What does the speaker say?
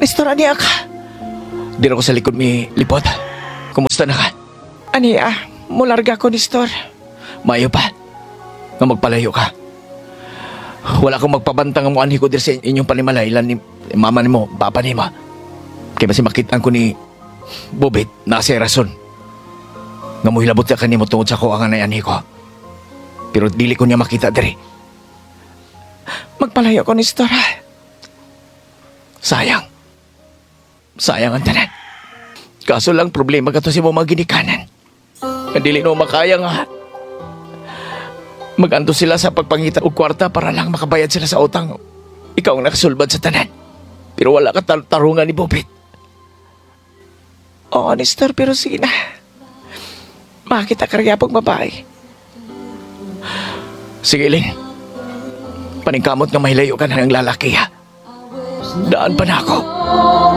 Nestor, aniya ka? Dira ko sa likod mi lipot. Kumusta na ka? Aniya, mularga ko, Nestor. Mayo pa. Nga magpalayo ka. Wala akong magpabantang mo anhi ko dir sa inyong panimalaylan ni mama ni mo, papa ni mo. Kaya basi makitaan ko ni Bobit na si rason. Nga mo hilabot ka kanimo tungod sa ko ang anay ko. Pero dili ko niya makita diri. Magpalayo ko, Nestor, ha? Sayang. Sayang ang tanan. Kaso lang problema ka to si mo mga ginikanan. Nga dili no makaya nga. Maganto sila sa pagpangita og kwarta para lang makabayad sila sa utang. Ikaw ang nakasulbad sa tanan. Pero wala ka tarungan ni Bobit. Oo, Nestor, pero sige na. Makita ka rin pag babae. Sige, Ling. Paningkamot nga mahilayo ka na ng lalaki, ha? Daan pa na ako.